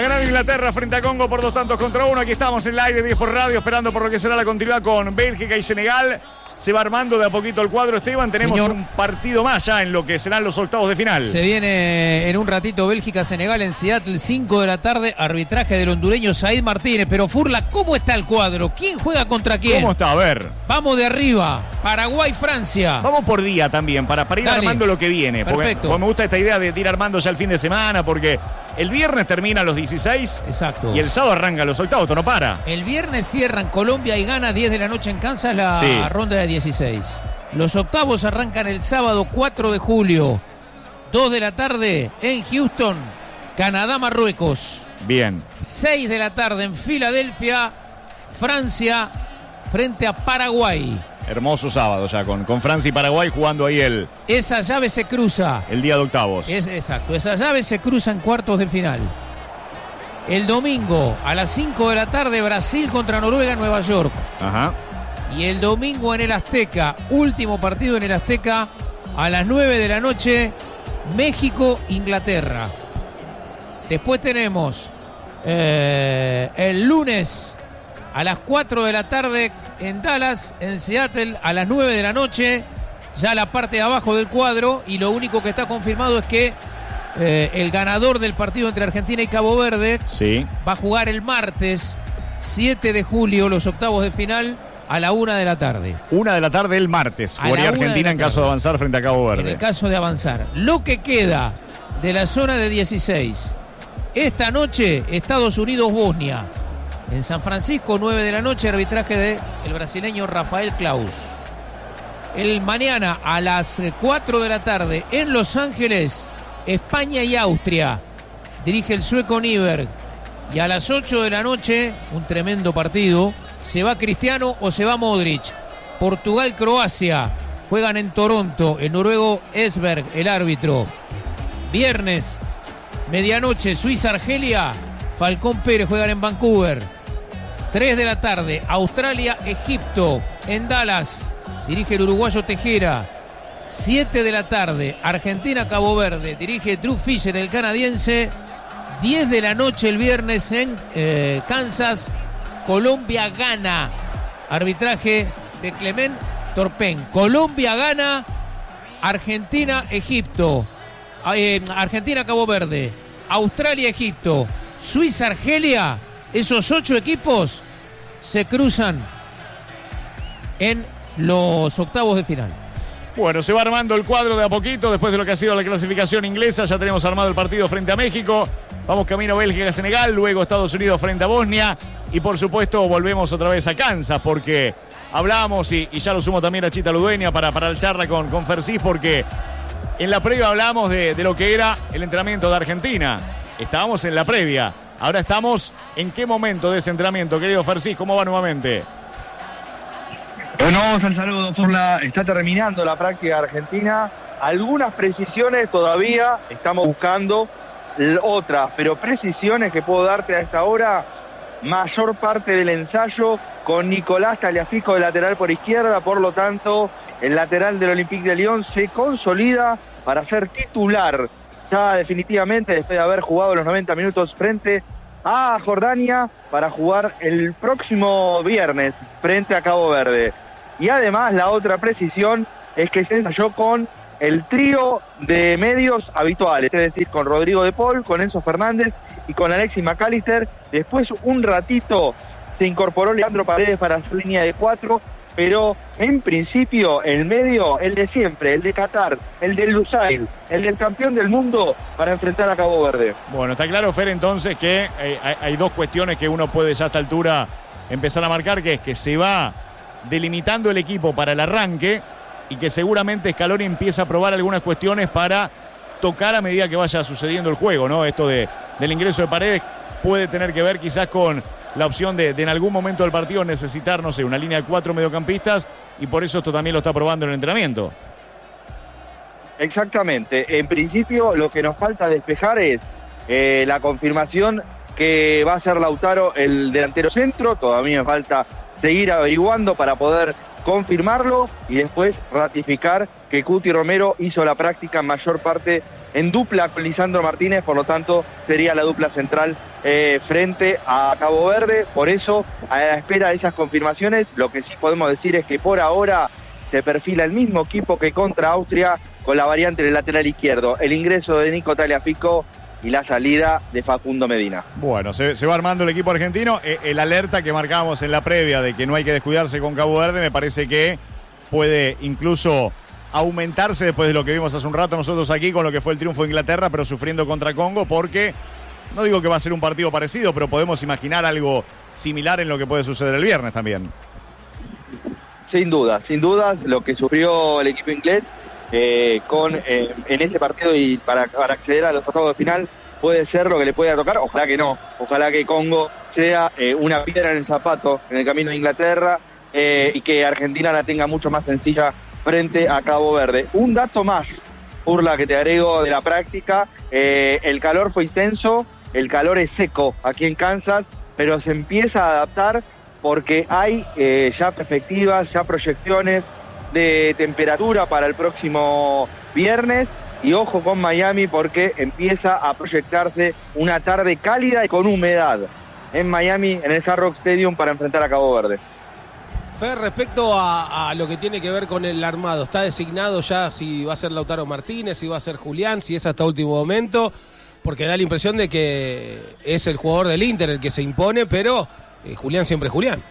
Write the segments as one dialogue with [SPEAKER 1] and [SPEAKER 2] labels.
[SPEAKER 1] Gran Inglaterra frente a Congo por 2-1. Aquí estamos en el aire 10 por radio, esperando por lo que será la continuidad con Bélgica y Senegal. Se va armando de a poquito el cuadro, Esteban. Tenemos un partido más ya en lo que serán los octavos de final.
[SPEAKER 2] Se viene en un ratito Bélgica-Senegal en Seattle, 5 de la tarde. Arbitraje del hondureño Said Martínez. Pero Furla, ¿cómo está el cuadro? ¿Quién juega contra quién?
[SPEAKER 1] ¿Cómo está? A ver.
[SPEAKER 2] Vamos de arriba. Paraguay-Francia.
[SPEAKER 1] Vamos por día también, para ir armando lo que viene.
[SPEAKER 2] Perfecto.
[SPEAKER 1] Porque me gusta esta idea de ir armando ya el fin de semana, porque el viernes termina los 16.
[SPEAKER 2] Exacto.
[SPEAKER 1] Y el sábado arranca los octavos, no para.
[SPEAKER 2] El viernes cierran Colombia y Ghana, 10 de la noche en Kansas, la ronda de 16. Los octavos arrancan el sábado 4 de julio, 2 de la tarde en Houston, Canadá-Marruecos.
[SPEAKER 1] Bien.
[SPEAKER 2] 6 de la tarde en Filadelfia, Francia frente a Paraguay.
[SPEAKER 1] Hermoso sábado ya con Francia y Paraguay jugando ahí
[SPEAKER 2] Esa llave se cruza.
[SPEAKER 1] El día de octavos.
[SPEAKER 2] Exacto, esa llave se cruza en cuartos de final. El domingo a las 5 de la tarde Brasil contra Noruega en Nueva York.
[SPEAKER 1] Ajá.
[SPEAKER 2] Y el domingo en el Azteca, último partido en el Azteca, a las 9 de la noche, México-Inglaterra. Después tenemos el lunes a las 4 de la tarde en Dallas, en Seattle, a las 9 de la noche, ya la parte de abajo del cuadro, y lo único que está confirmado es que el ganador del partido entre Argentina y Cabo Verde va a jugar el martes 7 de julio los octavos de final a la 1 de la tarde.
[SPEAKER 1] 1 de la tarde el martes. Jugaría Argentina en caso de avanzar frente a Cabo Verde.
[SPEAKER 2] En el caso de avanzar. Lo que queda de la zona de 16. Esta noche, Estados Unidos-Bosnia. En San Francisco, 9 de la noche, arbitraje del brasileño Rafael Claus. El mañana a las 4 de la tarde en Los Ángeles, España y Austria. Dirige el sueco Nyberg. Y a las 8 de la noche, un tremendo partido. ¿Se va Cristiano o se va Modric? Portugal-Croacia. Juegan en Toronto. El noruego Esberg, el árbitro. Viernes, medianoche, Suiza-Argelia. Falcón Pérez juegan en Vancouver. 3 de la tarde, Australia-Egipto. En Dallas. Dirige el uruguayo Tejera. 7 de la tarde, Argentina-Cabo Verde. Dirige Drew Fisher, el canadiense. 10 de la noche el viernes en Kansas. Colombia-Ghana. Arbitraje de Clement Torpen. Colombia-Ghana. Argentina-Egipto. Argentina-Cabo Verde. Australia-Egipto. Suiza-Argelia. Esos 8 equipos se cruzan en los octavos de final.
[SPEAKER 1] Bueno, se va armando el cuadro de a poquito después de lo que ha sido la clasificación inglesa. Ya tenemos armado el partido frente a México. Vamos camino a Bélgica-Senegal, luego Estados Unidos frente a Bosnia. Y por supuesto volvemos otra vez a Kansas porque hablábamos, y ya lo sumo también a Chita Ludueña para la charla con Fersis, porque en la previa hablábamos de lo que era el entrenamiento de Argentina. Estábamos en la previa. Ahora estamos en qué momento de ese entrenamiento, querido Fersis. ¿Cómo va nuevamente?
[SPEAKER 3] Bueno, vamos al saludo, Furla. Está terminando la práctica argentina. Algunas precisiones todavía estamos buscando, otras, pero precisiones que puedo darte a esta hora. Mayor parte del ensayo con Nicolás Tagliafico de lateral por izquierda. Por lo tanto, el lateral del Olympique de Lyon se consolida para ser titular ya definitivamente después de haber jugado los 90 minutos frente a Jordania, para jugar el próximo viernes frente a Cabo Verde. Y además la otra precisión es que se ensayó con el trío de medios habituales, es decir, con Rodrigo de Paul, con Enzo Fernández y con Alexis McAllister. Después un ratito se incorporó Leandro Paredes para hacer línea de 4, pero en principio el medio, el de siempre, el de Qatar, el del Lusail, el del campeón del mundo para enfrentar a Cabo Verde.
[SPEAKER 1] Bueno, está claro, Fer, entonces que hay dos cuestiones que uno puede ya a esta altura empezar a marcar, que es que se va delimitando el equipo para el arranque y que seguramente Scaloni empieza a probar algunas cuestiones para tocar a medida que vaya sucediendo el juego, ¿no? Esto del ingreso de Paredes puede tener que ver quizás con la opción de en algún momento del partido necesitar, no sé, una línea de 4 mediocampistas, y por eso esto también lo está probando en el entrenamiento.
[SPEAKER 3] Exactamente. En principio lo que nos falta despejar es la confirmación que va a ser Lautaro el delantero centro. Todavía falta seguir averiguando para poder confirmarlo y después ratificar que Cuti Romero hizo la práctica mayor parte en dupla con Lisandro Martínez, por lo tanto sería la dupla central frente a Cabo Verde. Por eso, a la espera de esas confirmaciones, lo que sí podemos decir es que por ahora se perfila el mismo equipo que contra Austria, con la variante en el lateral izquierdo, el ingreso de Nico Tagliafico y la salida de Facundo Medina.
[SPEAKER 1] Bueno, se va armando el equipo argentino. El alerta que marcábamos en la previa de que no hay que descuidarse con Cabo Verde, me parece que puede incluso aumentarse después de lo que vimos hace un rato nosotros aquí con lo que fue el triunfo de Inglaterra, pero sufriendo contra Congo, porque no digo que va a ser un partido parecido, pero podemos imaginar algo similar en lo que puede suceder el viernes también.
[SPEAKER 3] Sin dudas, lo que sufrió el equipo inglés en este partido y para acceder a los octavos de final puede ser lo que le pueda tocar. Ojalá que no, ojalá que Congo sea una piedra en el zapato en el camino de Inglaterra y que Argentina la tenga mucho más sencilla frente a Cabo Verde. Un dato más, Urla, que te agrego de la práctica: el calor fue intenso, el calor es seco aquí en Kansas, pero se empieza a adaptar porque hay ya perspectivas, ya proyecciones de temperatura para el próximo viernes. Y ojo con Miami, porque empieza a proyectarse una tarde cálida y con humedad en Miami, en el Hard Rock Stadium, para enfrentar a Cabo Verde.
[SPEAKER 4] Fer, respecto a lo que tiene que ver con el armado, ¿está designado ya si va a ser Lautaro Martínez, si va a ser Julián, si es hasta último momento? Porque da la impresión de que es el jugador del Inter el que se impone, pero Julián siempre es Julián.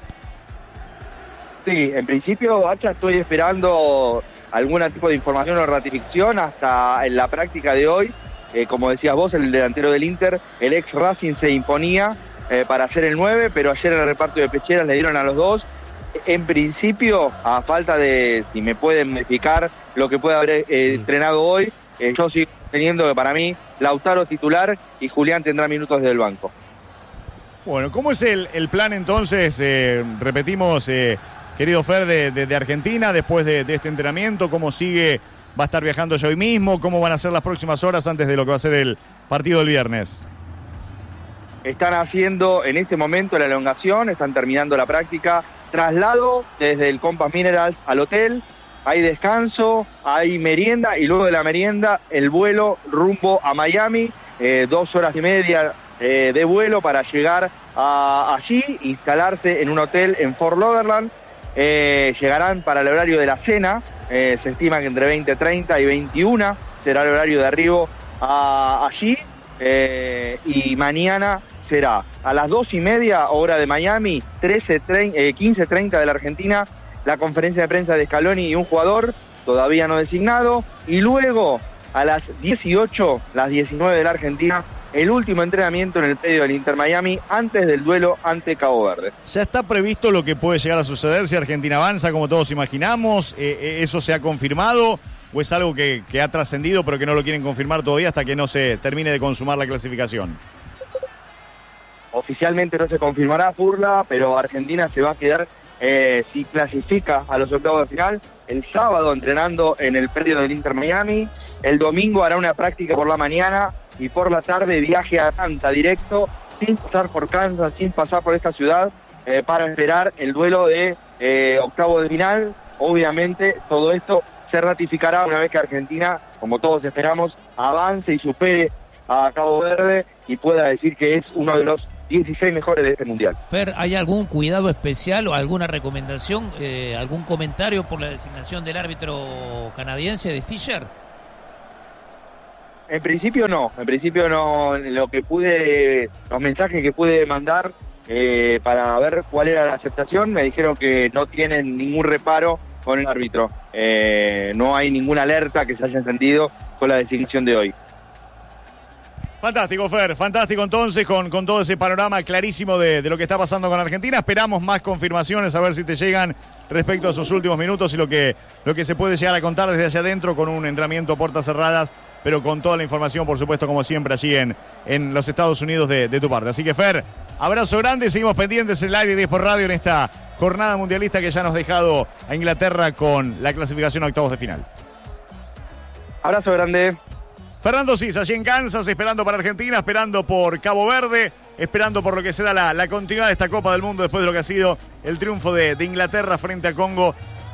[SPEAKER 3] Sí, en principio, Hacha, estoy esperando algún tipo de información o ratificación hasta en la práctica de hoy. Como decías vos, el delantero del Inter, el ex Racing, se imponía para hacer el 9, pero ayer en el reparto de pecheras le dieron a los dos. En principio, a falta de, si me pueden modificar lo que puede haber entrenado hoy, yo sigo teniendo que para mí Lautaro titular y Julián tendrá minutos desde el banco.
[SPEAKER 1] Bueno, ¿cómo es el plan entonces? Repetimos, querido Fer, de Argentina después de este entrenamiento. ¿Cómo sigue? ¿Va a estar viajando ya hoy mismo? ¿Cómo van a ser las próximas horas antes de lo que va a ser el partido del viernes?
[SPEAKER 3] Están haciendo en este momento la elongación, están terminando la práctica. Traslado desde el Compass Minerals al hotel. Hay descanso, hay merienda y luego de la merienda el vuelo rumbo a Miami. 2 horas y media de vuelo para llegar allí, instalarse en un hotel en Fort Lauderdale. Llegarán para el horario de la cena, se estima que entre 20:30 y 21 será el horario de arribo allí, y mañana será a las 2:30 hora de Miami, 15:30 de la Argentina, la conferencia de prensa de Scaloni y un jugador todavía no designado, y luego a las 18, las 19 de la Argentina, el último entrenamiento en el predio del Inter Miami antes del duelo ante Cabo Verde.
[SPEAKER 1] ¿Ya está previsto lo que puede llegar a suceder si Argentina avanza como todos imaginamos? ¿Eso se ha confirmado o es algo que ha trascendido pero que no lo quieren confirmar todavía hasta que no se termine de consumar la clasificación?
[SPEAKER 3] Oficialmente no se confirmará, Furla, pero Argentina se va a quedar, si clasifica a los octavos de final, el sábado entrenando en el predio del Inter Miami. El domingo hará una práctica por la mañana y por la tarde viaje a Atlanta directo, sin pasar por Kansas, sin pasar por esta ciudad, para esperar el duelo de octavo de final. Obviamente todo esto se ratificará una vez que Argentina, como todos esperamos, avance y supere a Cabo Verde y pueda decir que es uno de los 16 mejores de este mundial.
[SPEAKER 2] Fer, ¿hay algún cuidado especial o alguna recomendación, algún comentario por la designación del árbitro canadiense de Fischer?
[SPEAKER 3] En principio no, los mensajes que pude mandar para ver cuál era la aceptación, me dijeron que no tienen ningún reparo con el árbitro, no hay ninguna alerta que se haya encendido con la designación de hoy.
[SPEAKER 1] Fantástico, Fer, fantástico entonces con todo ese panorama clarísimo de lo que está pasando con Argentina. Esperamos más confirmaciones, a ver si te llegan respecto a sus últimos minutos y lo que se puede llegar a contar desde allá adentro con un entrenamiento a puertas cerradas, pero con toda la información, por supuesto, como siempre, allí en los Estados Unidos de tu parte. Así que, Fer, abrazo grande, seguimos pendientes en el aire de Sport Radio en esta jornada mundialista que ya nos ha dejado a Inglaterra con la clasificación a octavos de final.
[SPEAKER 3] Abrazo grande.
[SPEAKER 1] Fernando Cis, allí en Kansas, esperando para Argentina, esperando por Cabo Verde, esperando por lo que será la continuidad de esta Copa del Mundo después de lo que ha sido el triunfo de Inglaterra frente a Congo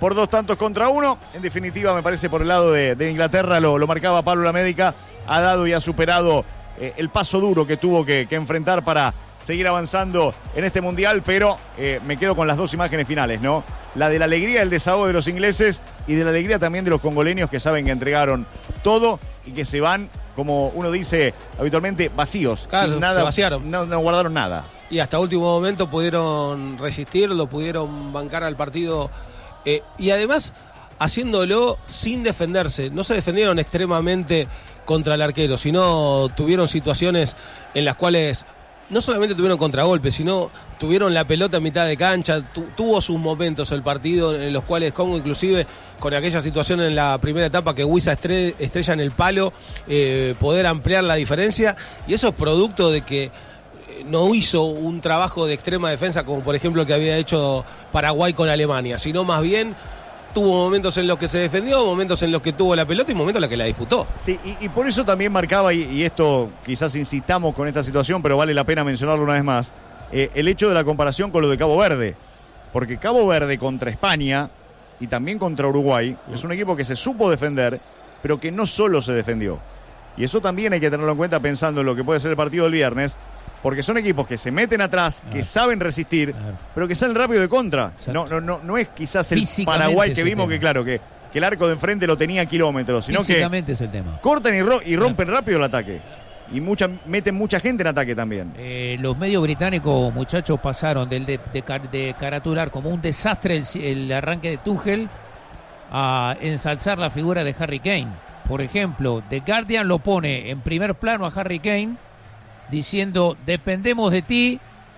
[SPEAKER 1] por 2-1. En definitiva, me parece por el lado de Inglaterra, lo marcaba Pablo Lamédica, ha dado y ha superado el paso duro que tuvo que enfrentar para seguir avanzando en este mundial, pero me quedo con las dos imágenes finales, ¿no? La de la alegría del desahogo de los ingleses y de la alegría también de los congoleños, que saben que entregaron todo y que se van, como uno dice habitualmente, vacíos.
[SPEAKER 4] Claro,
[SPEAKER 1] sin nada,
[SPEAKER 4] se vaciaron.
[SPEAKER 1] No guardaron nada.
[SPEAKER 4] Y hasta último momento pudieron resistir, lo pudieron bancar al partido y además haciéndolo sin defenderse. No se defendieron extremadamente contra el arquero, sino tuvieron situaciones en las cuales no solamente tuvieron contragolpes, sino tuvieron la pelota en mitad de cancha, tuvo sus momentos el partido en los cuales Congo, inclusive con aquella situación en la primera etapa que Wissa estrella en el palo, poder ampliar la diferencia, y eso es producto de que no hizo un trabajo de extrema defensa como por ejemplo el que había hecho Paraguay con Alemania, sino más bien tuvo momentos en los que se defendió, momentos en los que tuvo la pelota y momentos en los que la disputó.
[SPEAKER 1] Sí, y por eso también marcaba, y esto quizás incitamos con esta situación, pero vale la pena mencionarlo una vez más, el hecho de la comparación con lo de Cabo Verde. Porque Cabo Verde contra España y también contra Uruguay es un equipo que se supo defender, pero que no solo se defendió. Y eso también hay que tenerlo en cuenta pensando en lo que puede ser el partido del viernes, porque son equipos que se meten atrás, que saben resistir, pero que salen rápido de contra. No es quizás el Paraguay que vimos que, claro, que el arco de enfrente lo tenía a kilómetros, sino que
[SPEAKER 2] es el tema.
[SPEAKER 1] Cortan y rompen rápido el ataque. Y meten mucha gente en ataque también.
[SPEAKER 2] Los medios británicos, muchachos, pasaron de caratular como un desastre el arranque de Tuchel a ensalzar la figura de Harry Kane. Por ejemplo, The Guardian lo pone en primer plano a Harry Kane, diciendo: dependemos de ti,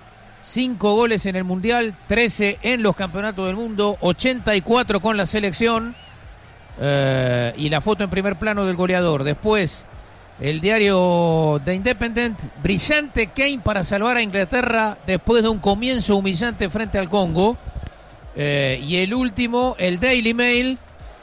[SPEAKER 2] 5 goles en el Mundial, 13 en los campeonatos del mundo, 84 con la selección, y la foto en primer plano del goleador. Después, el diario The Independent: brillante Kane para salvar a Inglaterra después de un comienzo humillante frente al Congo. Y el último, el Daily Mail: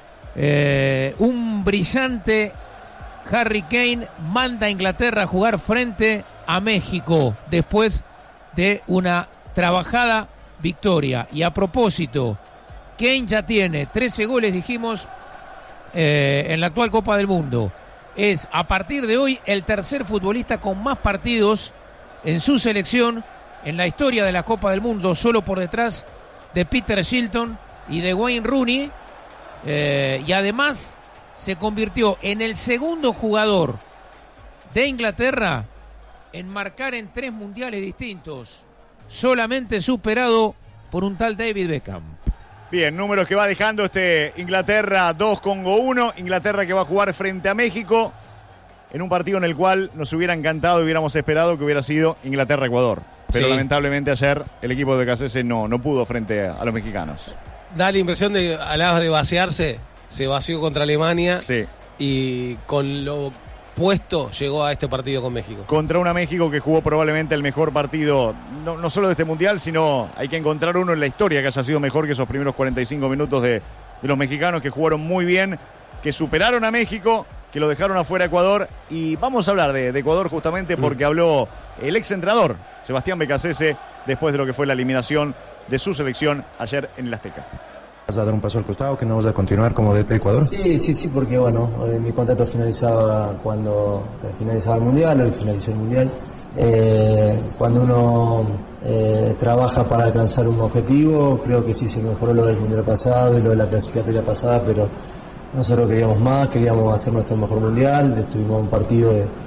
[SPEAKER 2] un brillante Harry Kane manda a Inglaterra a jugar frente a México después de una trabajada victoria. Y a propósito, Kane ya tiene 13 goles, dijimos, en la actual Copa del Mundo. Es a partir de hoy el tercer futbolista con más partidos en su selección en la historia de la Copa del Mundo, solo por detrás de Peter Shilton y de Wayne Rooney, y además se convirtió en el segundo jugador de Inglaterra en marcar en 3 mundiales distintos, solamente superado por un tal David Beckham.
[SPEAKER 1] Bien, números que va dejando Inglaterra 2, Congo 1. Inglaterra que va a jugar frente a México en un partido en el cual nos hubiera encantado y hubiéramos esperado que hubiera sido Inglaterra-Ecuador. Pero sí, lamentablemente ayer el equipo de Cassese no pudo frente a los mexicanos.
[SPEAKER 4] Da la impresión de, a la hora de vaciarse, se vació contra Alemania,
[SPEAKER 1] sí,
[SPEAKER 4] y con lo puesto llegó a este partido con México.
[SPEAKER 1] Contra una México que jugó probablemente el mejor partido, no solo de este mundial, sino hay que encontrar uno en la historia que haya sido mejor que esos primeros 45 minutos de los mexicanos, que jugaron muy bien, que superaron a México, que lo dejaron afuera a Ecuador. Y vamos a hablar de Ecuador justamente porque habló el exentrenador Sebastián Beccacece después de lo que fue la eliminación de su selección ayer en el Azteca.
[SPEAKER 5] ¿Vas a dar un paso al costado, que no vas a continuar como DT Ecuador?
[SPEAKER 6] Sí, porque bueno, mi contrato finalizaba cuando finalizaba el Mundial, hoy finalizó el Mundial. Cuando uno trabaja para alcanzar un objetivo, creo que sí se mejoró lo del Mundial pasado y lo de la clasificatoria pasada, pero nosotros queríamos más, queríamos hacer nuestro mejor Mundial. Tuvimos un partido